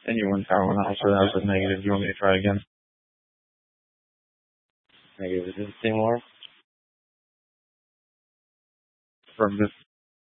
And you went power one out, so that was a negative. Do you want me to try again? Negative. Is it the same, Laura? Affirmative.